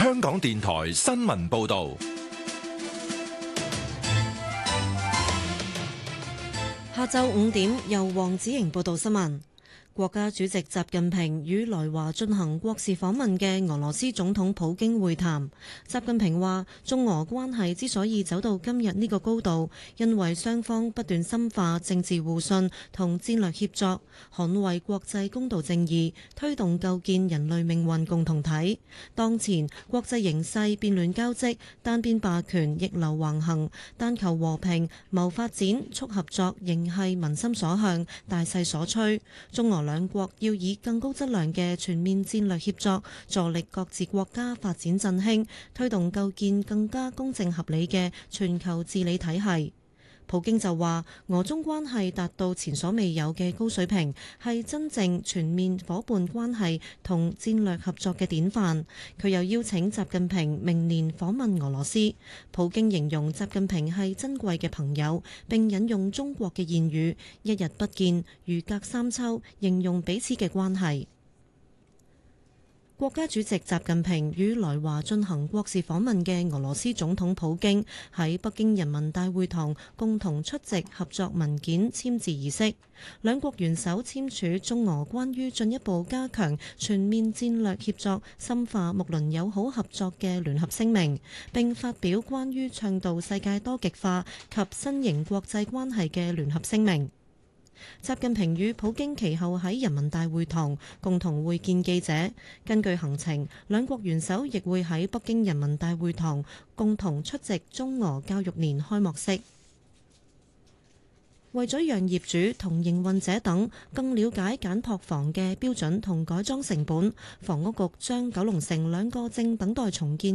香港電台新聞報道。 下晝5點，由黃子瑩報道新聞。國家主席習近平與來華進行國事訪問嘅俄羅斯總統普京會談。習近平話：中俄關係之所以走到今日呢個高度，因為雙方不斷深化政治互信同戰略協作，捍衛國際公道正義，推動構建人類命運共同體。當前國際形勢變亂交織，單邊霸權逆流橫行，單求和平、謀發展、促合作，仍係民心所向、大勢所趨。中俄兩國要以更高質量嘅全面戰略協作，助力各自國家發展振興，推動構建更加公正合理嘅全球治理體系。普京就話：俄中關係達到前所未有嘅高水平，係真正全面夥伴關係同戰略合作嘅典範。佢又邀請習近平明年訪問俄羅斯。普京形容習近平係珍貴嘅朋友，並引用中國嘅諺語：一日不見，如隔三秋，形容彼此嘅關係。國家主席習近平與來華進行國事訪問嘅俄羅斯總統普京喺北京人民大會堂共同出席合作文件簽字儀式，兩國元首簽署中俄關於進一步加強全面戰略協作、深化睦鄰友好合作嘅聯合聲明，並發表關於倡導世界多極化及新型國際關係嘅聯合聲明。習近平與普京其後喺人民大會堂共同會見記者。根據行程，兩國元首亦會喺北京人民大會堂共同出席中俄教育年開幕式。為咗讓業主同營運者等更了解簡樸房嘅標準同改裝成本，房屋局將九龍城兩個正等待重建